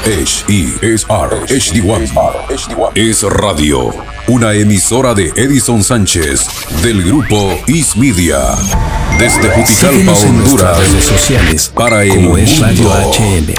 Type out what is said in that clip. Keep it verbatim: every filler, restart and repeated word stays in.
H E S R H D uno. Es Radio, una emisora de Edison Sánchez del grupo Is Media. Desde Juticalpa, Síguenos en Honduras, nuestras redes sociales para el como Es Radio mundo. H M.